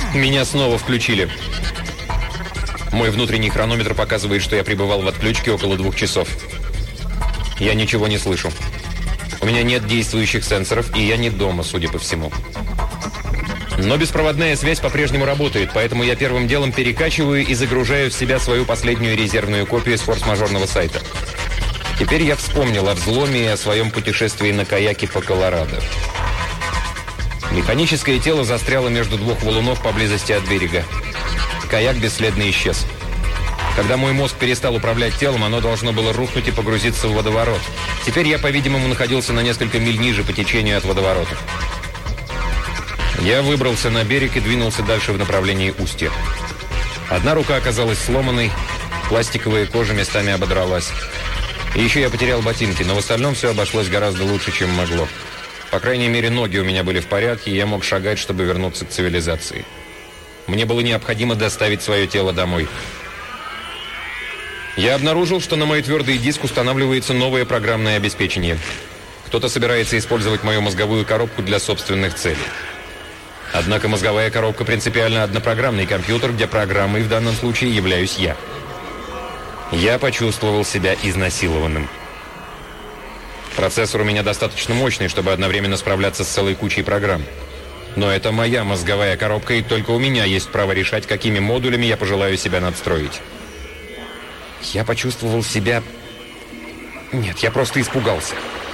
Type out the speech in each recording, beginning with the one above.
Меня снова включили. Мой внутренний хронометр показывает, что я пребывал в отключке около 2 часов. Я ничего не слышу. У меня нет действующих сенсоров, и я не дома, судя по всему. Но беспроводная связь по-прежнему работает, поэтому я первым делом перекачиваю и загружаю в себя свою последнюю резервную копию с форс-мажорного сайта. Теперь я вспомнил о взломе и о своем путешествии на каяке по Колорадо. Механическое тело застряло между 2 валунов поблизости от берега. Каяк бесследно исчез. Когда мой мозг перестал управлять телом, оно должно было рухнуть и погрузиться в водоворот. Теперь я, по-видимому, находился на несколько миль ниже по течению от водоворота. Я выбрался на берег и двинулся дальше в направлении устья. Одна рука оказалась сломанной, пластиковая кожа местами ободралась. И еще я потерял ботинки, но в остальном все обошлось гораздо лучше, чем могло. По крайней мере, ноги у меня были в порядке, и я мог шагать, чтобы вернуться к цивилизации. Мне было необходимо доставить свое тело домой. Я обнаружил, что на мой твердый диск устанавливается новое программное обеспечение. Кто-то собирается использовать мою мозговую коробку для собственных целей. Однако мозговая коробка принципиально однопрограммный компьютер, где программой в данном случае являюсь я. Я почувствовал себя изнасилованным. Процессор у меня достаточно мощный, чтобы одновременно справляться с целой кучей программ. Но это моя мозговая коробка, и только у меня есть право решать, какими модулями я пожелаю себя надстроить. Я почувствовал себя... Нет, я просто испугался.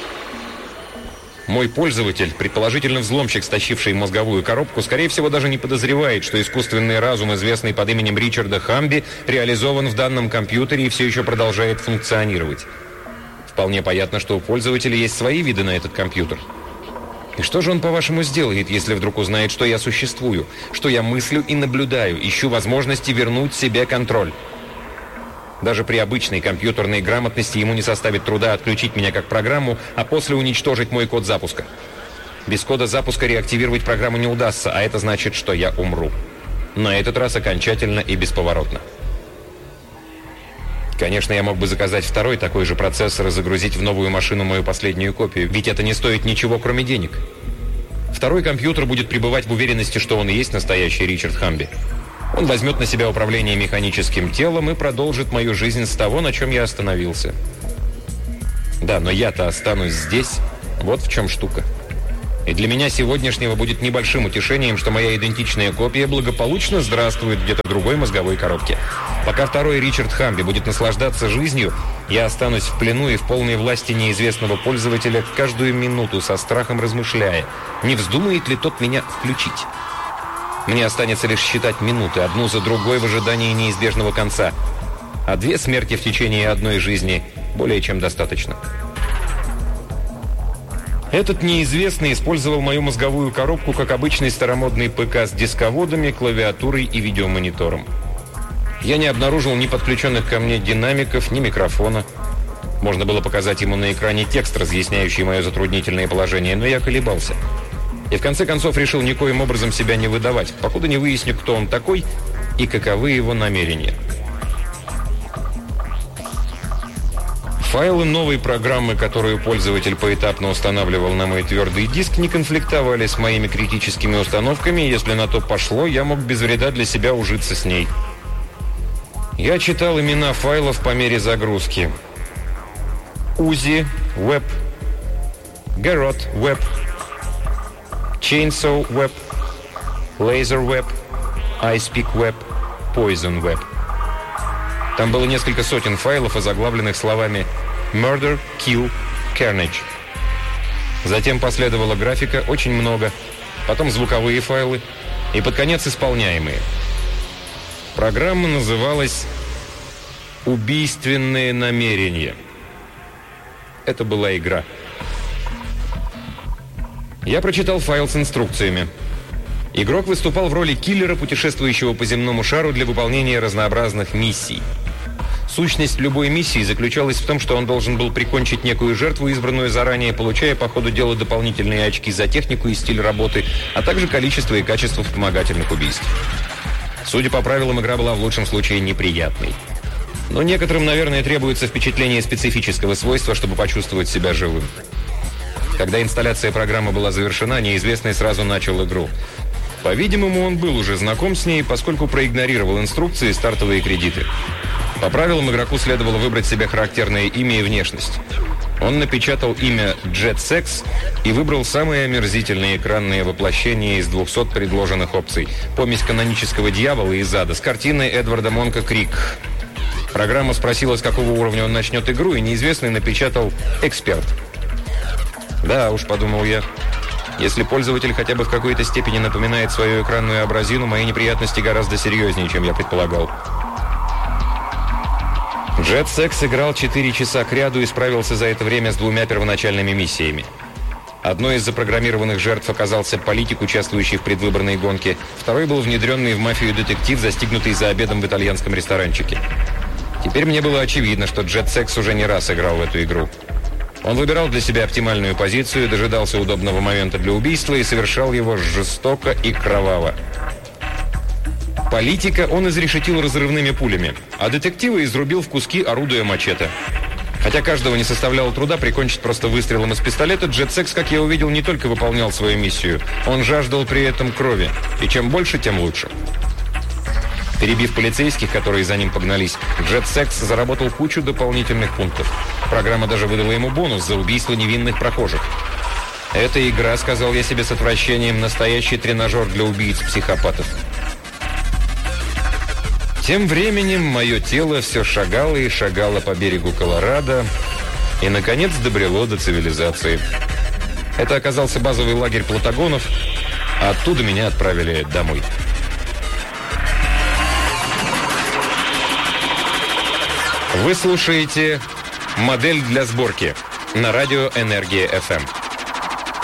Мой пользователь, предположительно взломщик, стащивший мозговую коробку, скорее всего, даже не подозревает, что искусственный разум, известный под именем Ричарда Хамби, реализован в данном компьютере и все еще продолжает функционировать. Вполне понятно, что у пользователя есть свои виды на этот компьютер. И что же он, по-вашему, сделает, если вдруг узнает, что я существую, что я мыслю и наблюдаю, ищу возможности вернуть себе контроль? Даже при обычной компьютерной грамотности ему не составит труда отключить меня как программу, а после уничтожить мой код запуска. Без кода запуска реактивировать программу не удастся, а это значит, что я умру. На этот раз окончательно и бесповоротно. Конечно, я мог бы заказать второй такой же процессор и загрузить в новую машину мою последнюю копию, ведь это не стоит ничего, кроме денег. Второй компьютер будет пребывать в уверенности, что он и есть настоящий Ричард Хамби. Он возьмет на себя управление механическим телом и продолжит мою жизнь с того, на чем я остановился. Да, но я-то останусь здесь. Вот в чем штука. И для меня сегодняшнего будет небольшим утешением, что моя идентичная копия благополучно здравствует где-то в другой мозговой коробке. Пока второй Ричард Хамби будет наслаждаться жизнью, я останусь в плену и в полной власти неизвестного пользователя, каждую минуту со страхом размышляя, не вздумает ли тот меня включить. Мне останется лишь считать минуты, одну за другой в ожидании неизбежного конца. А 2 смерти в течение одной жизни более чем достаточно. Этот неизвестный использовал мою мозговую коробку как обычный старомодный ПК с дисководами, клавиатурой и видеомонитором. Я не обнаружил ни подключенных ко мне динамиков, ни микрофона. Можно было показать ему на экране текст, разъясняющий мое затруднительное положение, но я колебался. И в конце концов решил никоим образом себя не выдавать, покуда не выясню, кто он такой и каковы его намерения. Файлы новой программы, которую пользователь поэтапно устанавливал на мой твердый диск, не конфликтовали с моими критическими установками, и если на то пошло, я мог без вреда для себя ужиться с ней. Я читал имена файлов по мере загрузки. Uzi, Web, Garrot, Web, Chainsaw, Web, Laser, Web, iSpeak, Web, Poison, Web. Там было несколько сотен файлов, озаглавленных словами «Murder», «Kill», «Carnage». Затем последовала графика, очень много, потом звуковые файлы и под конец исполняемые. Программа называлась «Убийственные намерения». Это была игра. Я прочитал файл с инструкциями. Игрок выступал в роли киллера, путешествующего по земному шару для выполнения разнообразных миссий. Сущность любой миссии заключалась в том, что он должен был прикончить некую жертву, избранную заранее, получая по ходу дела дополнительные очки за технику и стиль работы, а также количество и качество вспомогательных убийств. Судя по правилам, игра была в лучшем случае неприятной. Но некоторым, наверное, требуется впечатление специфического свойства, чтобы почувствовать себя живым. Когда инсталляция программы была завершена, неизвестный сразу начал игру. По-видимому, он был уже знаком с ней, поскольку проигнорировал инструкции и стартовые кредиты. По правилам, игроку следовало выбрать себе характерное имя и внешность. Он напечатал имя Jet Sex и выбрал самые омерзительные экранные воплощения из 200 предложенных опций. Помесь канонического дьявола из ада с картиной Эдварда Монка «Крик». Программа спросила, с какого уровня он начнет игру, и неизвестный напечатал «Эксперт». «Да уж», — подумал я, — «если пользователь хотя бы в какой-то степени напоминает свою экранную абразину, мои неприятности гораздо серьезнее, чем я предполагал». Jet Sex играл 4 часа кряду и справился за это время с 2 первоначальными миссиями. Одной из запрограммированных жертв оказался политик, участвующий в предвыборной гонке. Второй был внедренный в мафию детектив, застигнутый за обедом в итальянском ресторанчике. Теперь мне было очевидно, что Jet Sex уже не раз играл в эту игру. Он выбирал для себя оптимальную позицию, дожидался удобного момента для убийства и совершал его жестоко и кроваво. Политика он изрешетил разрывными пулями, а детектива изрубил в куски, орудуя мачете. Хотя каждого не составляло труда прикончить просто выстрелом из пистолета, Jet Sex, как я увидел, не только выполнял свою миссию, он жаждал при этом крови, и чем больше, тем лучше. Перебив полицейских, которые за ним погнались, Jet Sex заработал кучу дополнительных пунктов. Программа даже выдала ему бонус за убийство невинных прохожих. «Эта игра, — сказал я себе с отвращением, — настоящий тренажер для убийц-психопатов». Тем временем мое тело все шагало и шагало по берегу Колорадо и, наконец, добрело до цивилизации. Это оказался базовый лагерь платагонов, а оттуда меня отправили домой. Вы слушаете «Модель для сборки» на радио «Энергия FM».